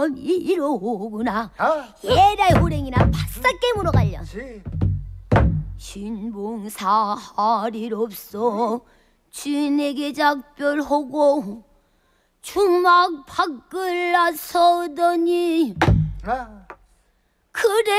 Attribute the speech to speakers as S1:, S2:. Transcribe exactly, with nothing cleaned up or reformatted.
S1: 이로구나.
S2: 아.
S1: 예라이 호랭이나 바싹 깨물어 갈려.
S2: 지.
S1: 신봉사 할일 없어 주인에게 작별하고 주막 밖을 나서더니
S2: 아.
S1: 그래